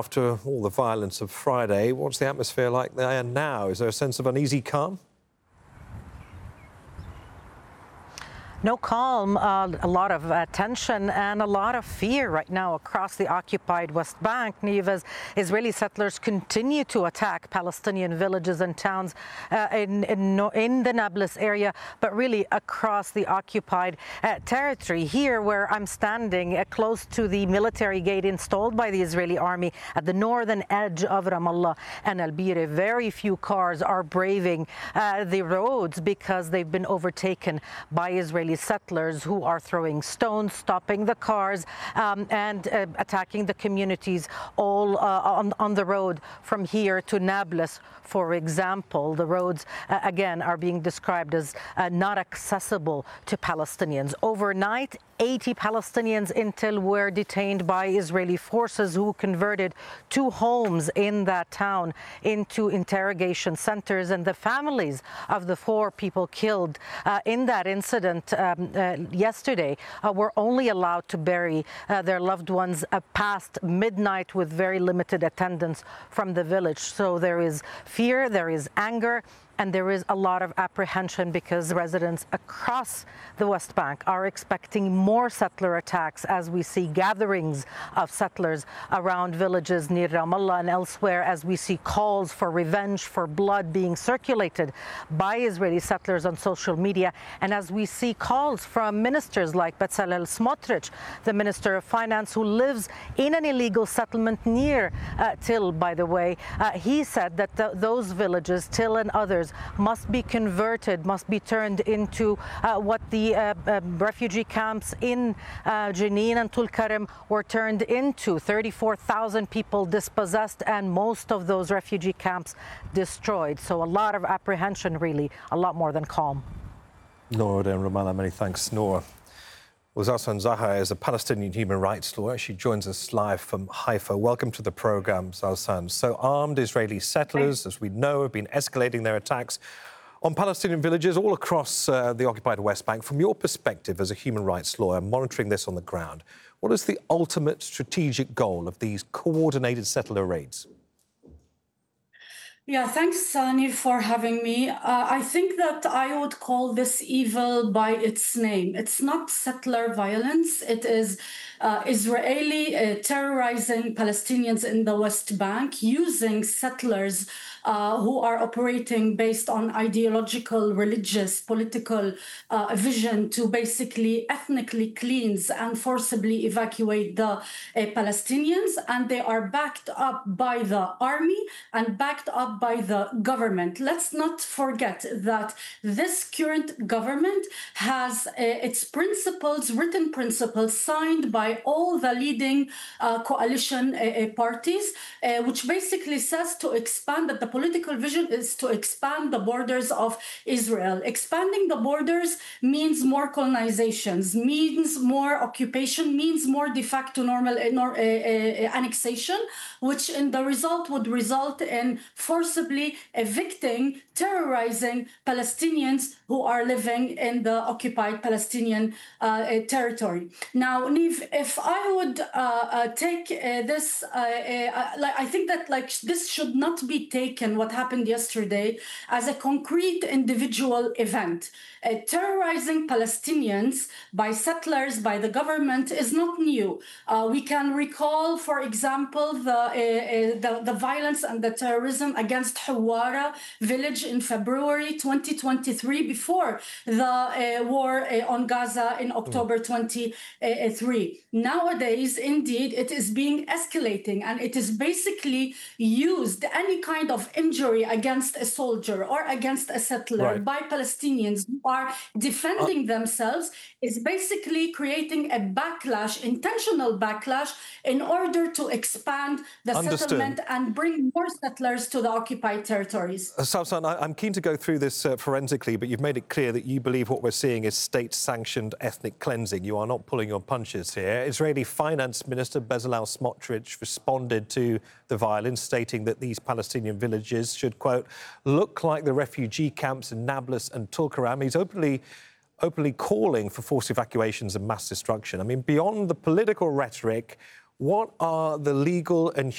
after all the violence of Friday, what's the atmosphere like there now? Is there a sense of uneasy calm? No calm, a lot of tension and a lot of fear right now across the occupied West Bank. Niamh, as Israeli settlers continue to attack Palestinian villages and towns in the Nablus area, but really across the occupied territory. Here, where I'm standing, close to the military gate installed by the Israeli army at the northern edge of Ramallah and Al Bireh, very few cars are braving the roads because they've been overtaken by Israeli settlers who are throwing stones, stopping the cars, and attacking the communities all on the road from here to Nablus, for example. The roads, again, are being described as not accessible to Palestinians. Overnight, 80 Palestinians until were detained by Israeli forces who converted 2 homes in that town into interrogation centers, and the families of the 4 people killed in that incident yesterday were only allowed to bury their loved ones past midnight with very limited attendance from the village. So there is fear, there is anger, and there is a lot of apprehension because residents across the West Bank are expecting more settler attacks as we see gatherings of settlers around villages near Ramallah and elsewhere, as we see calls for revenge, for blood being circulated by Israeli settlers on social media, and as we see calls from ministers like Bezalel Smotrich, the Minister of Finance, who lives in an illegal settlement near Til, by the way. He said that those villages, Til and others, must be converted, must be turned into what the refugee camps in Jenin and Tulkarem were turned into. 34,000 people dispossessed and most of those refugee camps destroyed. So a lot of apprehension, really, a lot more than calm. Noor and Ramallah, many thanks, Noor. Well, Zawsan Zaher is a Palestinian human rights lawyer. She joins us live from Haifa. Welcome to the programme, Zawsan. So armed Israeli settlers, as we know, have been escalating their attacks on Palestinian villages all across the occupied West Bank. From your perspective as a human rights lawyer, monitoring this on the ground, what is the ultimate strategic goal of these coordinated settler raids? Yeah, thanks, Sani, for having me. I think that I would call this evil by its name. It's not settler violence. It is Israeli terrorizing Palestinians in the West Bank, using settlers who are operating based on ideological, religious, political vision to basically ethnically cleanse and forcibly evacuate the Palestinians. And they are backed up by the army and backed up by the government. Let's not forget that this current government has its principles, written principles, signed by all the leading coalition parties, which basically says to expand, that the political vision is to expand the borders of Israel. Expanding the borders means more colonizations, means more occupation, means more de facto normal annexation, which in the result would result in forcibly evicting, terrorizing Palestinians who are living in the occupied Palestinian territory. Now, Niamh, if I would take this, I think that this should not be taken, what happened yesterday, as a concrete individual event. Terrorizing Palestinians by settlers, by the government, is not new. We can recall, for example, the violence and the terrorism against Hawara village in February 2023, before the war on Gaza in October 23. Nowadays, indeed, it is being escalating, and it is basically used, any kind of injury against a soldier or against a settler by Palestinians who are defending themselves, is basically creating a backlash, intentional backlash, in order to expand the settlement and bring more settlers to the occupied territories. Zawsan, I'm keen to go through this forensically, but you've made it clear that you believe what we're seeing is state-sanctioned ethnic cleansing. You are not pulling your punches here. Israeli Finance Minister Bezalel Smotrich responded to the violence, stating that these Palestinian villages should, quote, look like the refugee camps in Nablus and Tulkarem. He's openly calling for forced evacuations and mass destruction. I mean, beyond the political rhetoric, what are the legal and